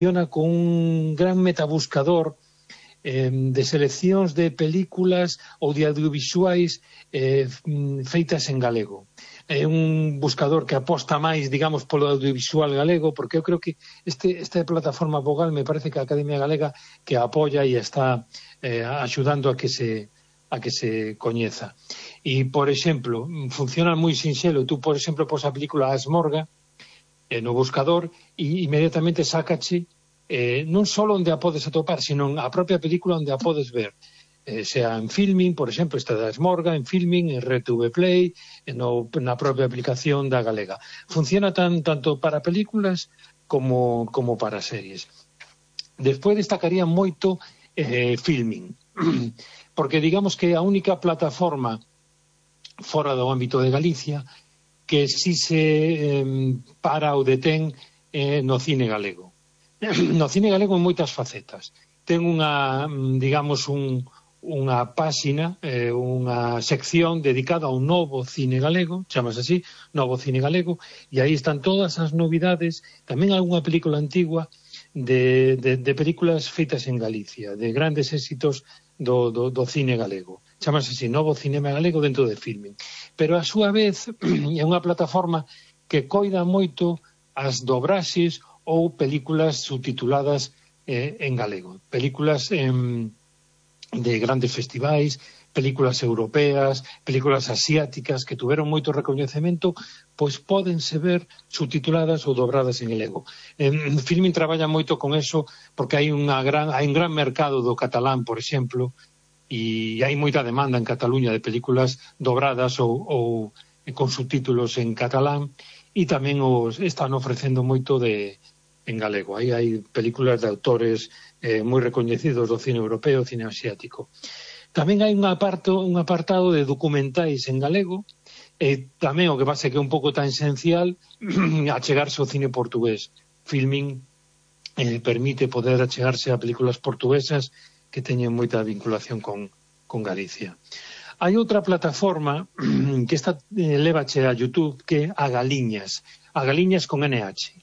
funciona con un gran metabuscador de seleccións de películas ou de audiovisuais feitas en galego. É un buscador que aposta máis, digamos, polo audiovisual galego, porque eu creo que esta plataforma vogal me parece que a Academia Galega que apoia e está axudando a que se coñeza. E, por exemplo, funciona moi sinxelo. Tú, por exemplo, pos a película A Esmorga no buscador e inmediatamente sácache non só onde a podes atopar, sino a propia película onde a podes ver, sea en Filmin, por exemplo, esta da Esmorga, en Filmin, en RTV Play, na propia aplicación da Galega. Funciona tanto para películas como para series. Despois destacaría moito Filmin, porque digamos que a única plataforma fora do ámbito de Galicia que si se para ou detén no cine galego. No cine galego en moitas facetas. Ten digamos, unha páxina, unha sección dedicada ao novo cine galego, chamase así, Novo Cine Galego, e aí están todas as novidades, tamén algunha película antigua de películas feitas en Galicia, de grandes éxitos do cine galego. Chamase así, Novo Cinema Galego dentro de Filmin. Pero a súa vez é unha plataforma que coida moito as dobraxes ou películas subtituladas en galego. Películas de grandes festivais, películas europeas, películas asiáticas que tuveron moito recoñecemento, pois pódense ver subtituladas ou dobradas en galego. Filmin traballa moito con eso porque hai un gran mercado do catalán, por exemplo, e hai moita demanda en Cataluña de películas dobradas ou con subtítulos en catalán, e tamén están ofrecendo moito en galego. Aí hai películas de autores moi recoñecidos do cine europeo, cine asiático. Tamén hai un apartado de documentais en galego, e tamén o que pasa é que é un pouco tan esencial achegarse ao cine portugués. Filmin permite poder achegarse a películas portuguesas que teñen moita vinculación con Galicia. Hai outra plataforma que esta lévache a YouTube, que é a Galiñas con NH.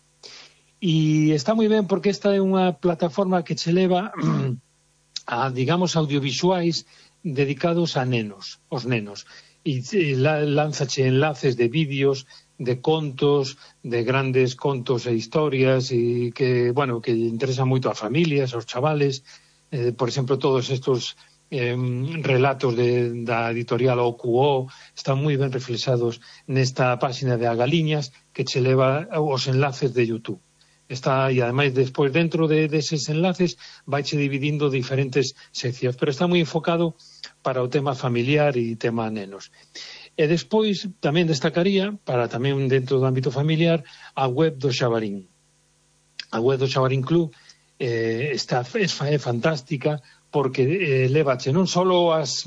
E está moi ben porque esta é unha plataforma que che leva a, digamos, audiovisuais dedicados a nenos, os nenos. E lánzache enlaces de vídeos, de contos, de grandes contos e historias e que interesan moito a familias, aos chavales. Por exemplo, todos estos relatos da editorial OQO están moi ben reflexados nesta páxina de Agaliñas que che leva os enlaces de YouTube. E ademais despois dentro deses enlaces vaiche dividindo diferentes seccións, pero está moi enfocado para o tema familiar e tema nenos. E despois tamén destacaría, para tamén dentro do ámbito familiar, a web do Xabarín. A web do Xabarín Club é fantástica porque levache non só as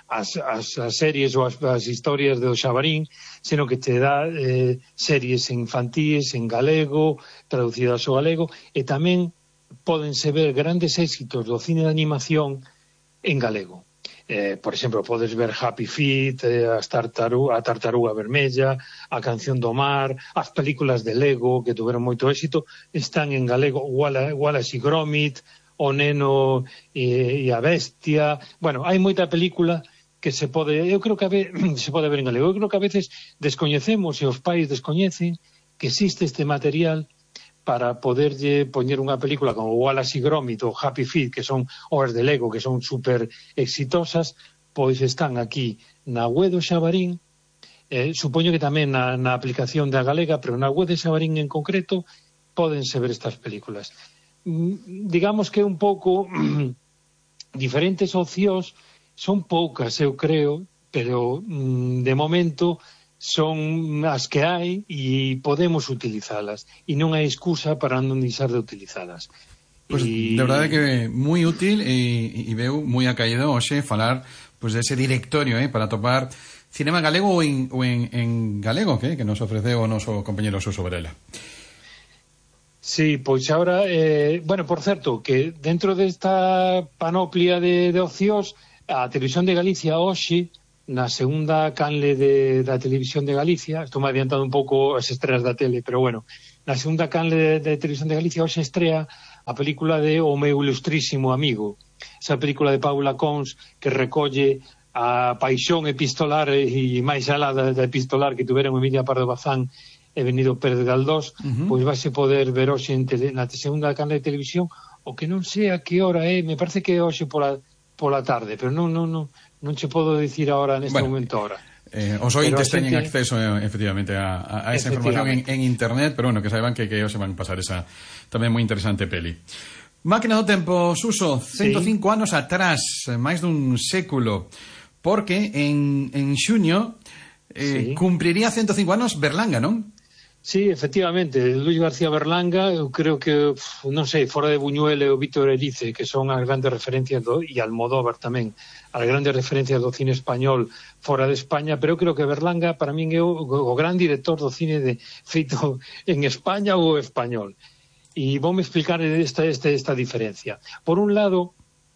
series ou as historias do Xabarín, sino que te dá series infantíes en galego, traducidas ao galego, e tamén pódense ver grandes éxitos do cine de animación en galego. Por exemplo, podes ver Happy Feet, a Tartaruga Vermella, a Canción do Mar, as películas de Lego que tuveron moito éxito, están en galego, Wallace e Gromit, O Neno e a Bestia. Bueno, hai moita película que se pode ver en galego. Eu creo que a veces descoñecemos e os pais descoñecen que existe este material para poderlle poñer unha película como Wallace e Gromit ou Happy Feet, que son obras de Lego, que son super exitosas, pois están aquí na web do Xabarín, supoño que tamén na aplicación da Galega, pero na web de Xabarín en concreto pódense ver estas películas. Digamos que un pouco diferentes opcións, son poucas, eu creo, pero de momento son as que hai e podemos utilizalas e non hai excusa para non deixar de utilizalas. Pues de verdade que moi útil e veu moi acaído hoxe falar pues dese directorio para topar cinema galego ou en galego que nos ofreceu o noso compañero Suso Varela. Sí, pois agora, por certo, que dentro desta panoplia de opcións, a Televisión de Galicia hoxe, na segunda canle da Televisión de Galicia, estou me adiantando un pouco as estreas da tele, pero bueno, na segunda canle de Televisión de Galicia hoxe estrea a película de O meu ilustrísimo amigo, esa película de Paula Cons que recolle a paixón epistolar e máis alá da epistolar que tuveron Emilia Pardo Bazán e Benito Pérez Galdós, pois vais poder ver hoxe na segunda canal de televisión, o que non sei a que hora é, me parece que é hoxe pola tarde, pero non che podo dicir ahora neste momento ahora. Os ointes teñen acceso efectivamente a esa información en internet, pero bueno, que saiban que hoxe van pasar esa tamén moi interesante peli. Máquina do tempo, Suso, 105 anos atrás, máis dun século, porque en xuño cumpriría 105 anos Berlanga, non? Sí, efectivamente, Luis García Berlanga, eu creo que, non sei, fora de Buñuel e o Víctor Erice, que son as grandes referencias, e Almodóvar tamén, as grandes referencias do cine español fora de España, pero eu creo que Berlanga, para min, é o gran director do cine feito en España ou español. E voume explicar esta diferencia. Por un lado,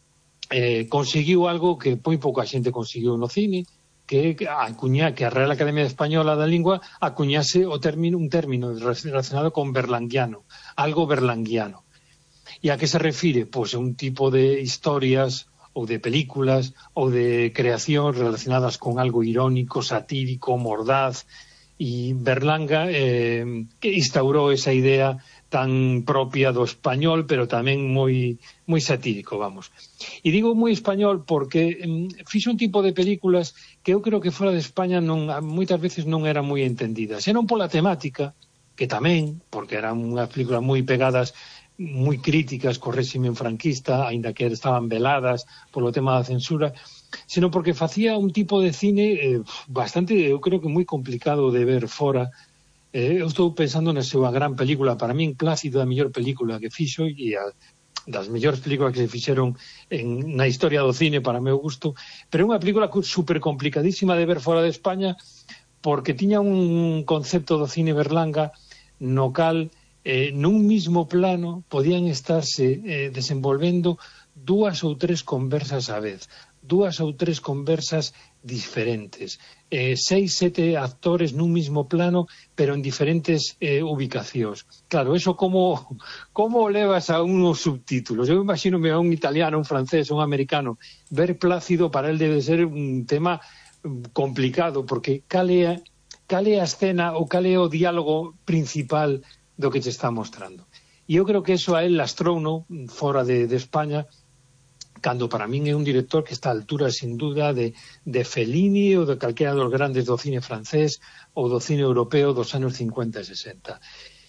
conseguiu algo que moi pouca xente conseguiu no cine, que a Real Academia Española da Lingua acuñase un término relacionado con berlanguiano, algo berlanguiano. E a que se refire? Pois a un tipo de historias ou de películas ou de creacións relacionadas con algo irónico, satírico, mordaz, e Berlanga que instaurou esa idea tan propia do español, pero tamén moi satírico, vamos. E digo moi español porque fixo un tipo de películas que eu creo que fora de España moitas veces non eran moi entendidas. E non pola temática, que tamén, porque eran unhas películas moi pegadas, moi críticas co réximen franquista, aínda que estaban veladas polo tema da censura, sino porque facía un tipo de cine bastante, eu creo que moi complicado de ver fora. Eu estou pensando na súa gran película, para min Plácido, a mellor película que fixo e das mellores películas que se fixeron na historia do cine para meu gusto, pero é unha película super complicadísima de ver fora de España porque tiña un concepto do cine Berlanga no cal nun mismo plano podían estarse desenvolvendo 2 ou 3 conversas á vez, 2 ou 3 conversas diferentes, 6, 7 actores nun mismo plano, pero en diferentes ubicacións. Claro, eso como levas a unos subtítulos? Eu imagino a un italiano, un francés, un americano, ver Plácido para él debe ser un tema complicado, porque cal é a escena ou cal é o diálogo principal do que te está mostrando. E eu creo que eso a él lastrouno fora de España, cando para min é un director que está a altura, sin duda, de Fellini ou de calquera dos grandes do cine francés ou do cine europeo dos anos 50 e 60.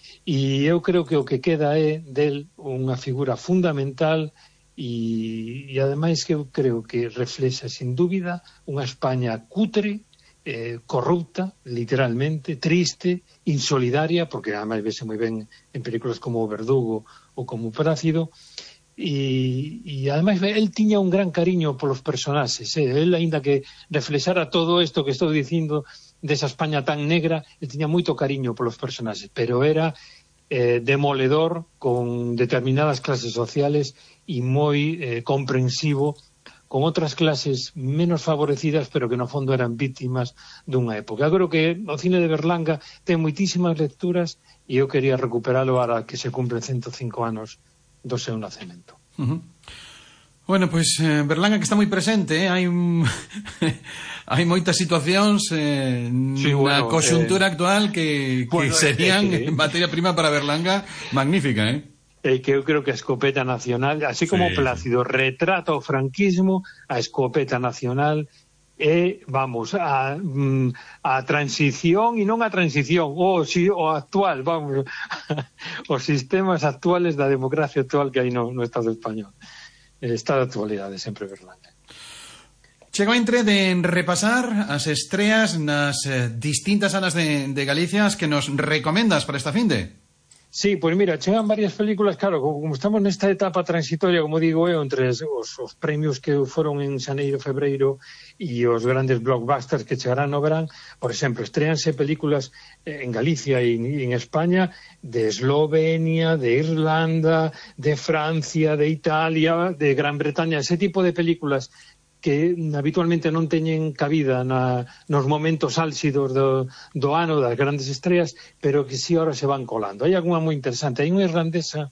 E eu creo que o que queda é del unha figura fundamental e ademais que eu creo que reflexa, sin dúbida, unha España cutre, corrupta, literalmente, triste, insolidaria, porque ademais vese moi ben en películas como O Verdugo ou como Plácido. E ademais el tiña un gran cariño polos personaxes, el aínda que reflexara todo isto que estou dicindo desa España tan negra, el tiña moito cariño polos personaxes, pero era demoledor con determinadas clases sociales e moi comprensivo con outras clases menos favorecidas, pero que no fondo eran vítimas dunha época. Eu creo que o cine de Berlanga ten moitísimas lecturas e eu quería recuperalo para que se cumplen 105 anos do seu nacemento. Bueno, pois Berlanga que está moi presente, hai moitas situacións na conxuntura actual que serían materia prima para Berlanga magnífica, que eu creo que a escopeta nacional, así como Plácido retrata o franquismo, a escopeta nacional vamos, a transición e non a transición, o actual, vamos, os sistemas actuales da democracia actual que hai no Estado español. Está de actualidade sempre Berlanga. Chegou a entre de repasar as estreas nas distintas salas de Galicia que nos recomendas para esta finde. Sí, pois mira, chegan varias películas, claro, como estamos nesta etapa transitoria, como digo eu, entre os premios que foron en xaneiro, febreiro e os grandes blockbusters que chegarán no verán, por exemplo, estreanse películas en Galicia e en España de Eslovenia, de Irlanda, de Francia, de Italia, de Gran Bretaña, ese tipo de películas que habitualmente non teñen cabida nos momentos álxidos do ano das grandes estreas, pero que si ahora se van colando. Hai algunha moi interesante. Hai unha irlandesa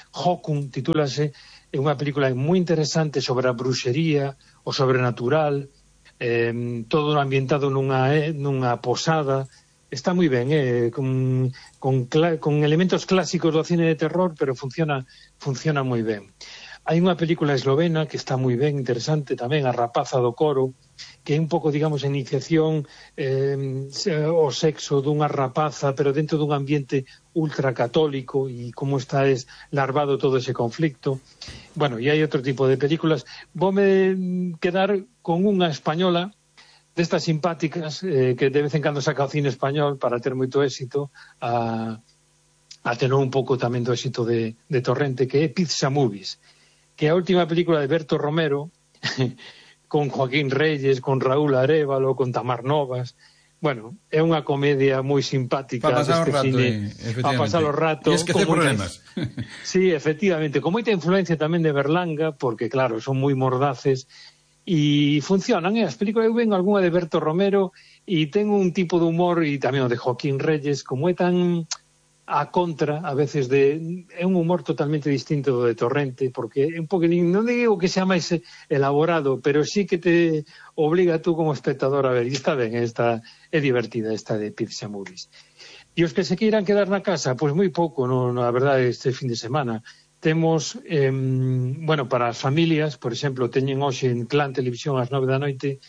Jokun, titúlase, é unha película moi interesante sobre a bruxería, o sobrenatural, todo ambientado nunha posada. Está moi ben, con elementos clásicos do cine de terror, pero funciona moi ben. Hai unha película eslovena que está moi ben, interesante tamén, A rapaza do coro, que é un pouco, digamos, a iniciación ao sexo dunha rapaza, pero dentro dun ambiente ultracatólico, e como está larvado todo ese conflicto. Bueno, e hai outro tipo de películas. Voume quedar con unha española destas simpáticas, que de vez en cando saca o cine español para ter moito éxito, a tener un pouco tamén do éxito de Torrente, que é Pizza Movies, que é a última película de Berto Romero, con Joaquín Reyes, con Raúl Arévalo, con Tamar Novas. Bueno, é unha comedia moi simpática deste cine, para pasar o rato. E esquecer problemas. Sí, efectivamente, con moita influencia tamén de Berlanga, porque claro, son moi mordaces, e funcionan, as películas. Eu ven algunha de Berto Romero e ten un tipo de humor, e tamén o de Joaquín Reyes, como é tan a contra, a veces, é un humor totalmente distinto do de Torrente, porque é un poquinho, non digo que sea máis elaborado, pero sí que te obliga tú como espectador a ver, e está ben, é divertida esta de Pizza Movies. E os que se queiran quedar na casa, pois moi pouco, a verdade, este fin de semana. Temos, para as familias, por exemplo, teñen hoxe en Clan Televisión ás 9 da noite,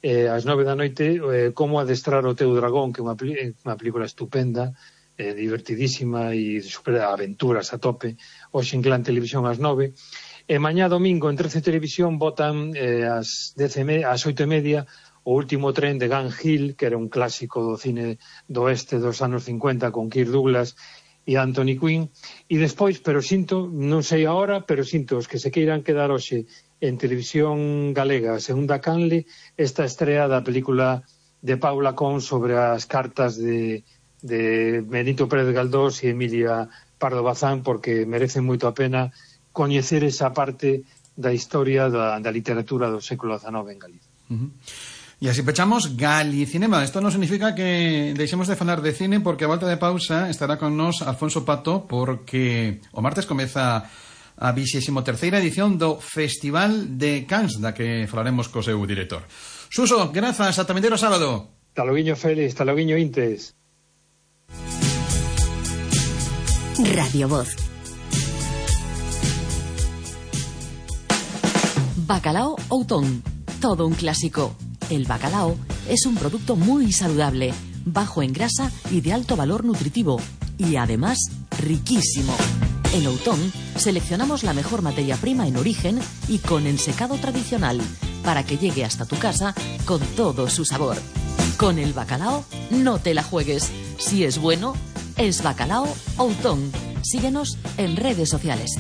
Como adestrar o teu dragón, que é unha película estupenda, divertidísima e de super aventuras a tope, hoxe en Clan Televisión ás 9. E mañá domingo en 13 Televisión botan ás 8:30 o último tren de Gun Hill, que era un clásico do cine do oeste dos anos 50 con Kirk Douglas e Anthony Quinn. E despois, pero sinto, non sei a hora, pero sinto os que se queiran quedar hoxe en Televisión Galega, a segunda canle, esta estrea da película de Paula Con sobre as cartas de Benito Pérez Galdós e Emilia Pardo Bazán, porque merece moito a pena coñecer esa parte da historia da literatura do século XIX en Galicia. E así pechamos Galicinema. Esto non significa que deixemos de falar de cine, porque a volta de pausa estará con nos Alfonso Pato, porque o martes comeza a 23ª edición do Festival de Cannes, da que falaremos co seu director. Suso, grazas, ata vindeiro sábado. Taloguiño Félix, taloguiño Intes. Radio Voz. Bacalao Outón, todo un clásico. El bacalao es un producto muy saludable, bajo en grasa y de alto valor nutritivo, y además riquísimo. En Outón seleccionamos la mejor materia prima en origen y con ensecado tradicional, para que llegue hasta tu casa con todo su sabor. Con el bacalao no te la juegues. Si es bueno, es Bacalao Outón. Síguenos en redes sociales.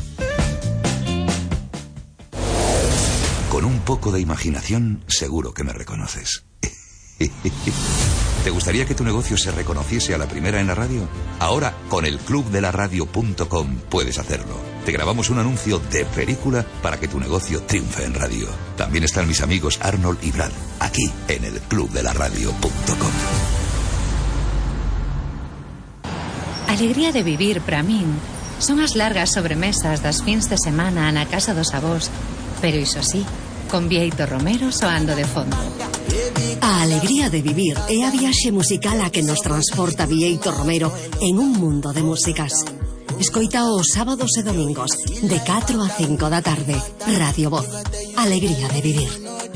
Con un poco de imaginación, seguro que me reconoces. ¿Te gustaría que tu negocio se reconociese a la primera en la radio? Ahora, con el clubdelaradio.com puedes hacerlo. Te grabamos un anuncio de película para que tu negocio triunfe en radio. También están mis amigos Arnold y Brad, aquí en el clubdelaradio.com. Alegría de vivir para min son as largas sobremesas das fins de semana na casa dos avós, pero iso sí, con Bieito Romero soando de fondo. A alegría de vivir é a viaxe musical a que nos transporta Bieito Romero en un mundo de músicas. Escoita os sábados e domingos de 4 a 5 da tarde. Radio Voz. Alegría de vivir.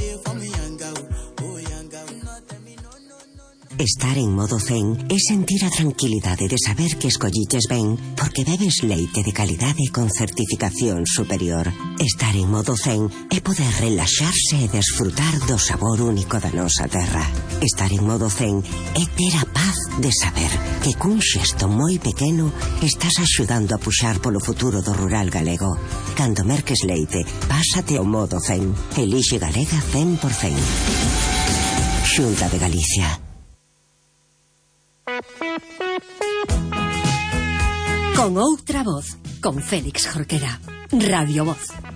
Estar en modo zen é sentir a tranquilidade de saber que escolliches ben porque bebes leite de calidade con certificación superior. Estar en modo zen é poder relaxarse e desfrutar do sabor único da nosa terra. Estar en modo zen é ter a paz de saber que cun xesto moi pequeno estás axudando a puxar polo futuro do rural galego. Cando merques leite, pásate ao modo zen. Elixe Galega 100%. Xunta de Galicia. Con outra voz, con Félix Jorquera. Radio Voz.